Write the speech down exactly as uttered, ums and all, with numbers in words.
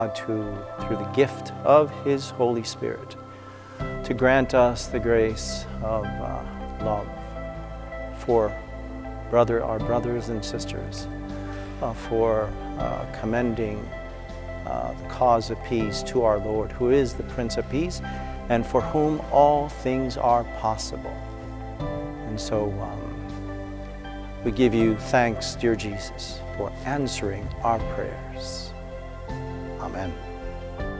to, through the gift of His Holy Spirit, to grant us the grace of uh, love for brother, our brothers and sisters, uh, for uh, commending uh, the cause of peace to our Lord, who is the Prince of Peace, and for whom all things are possible. And so um, we give you thanks, dear Jesus, for answering our prayers. Amen.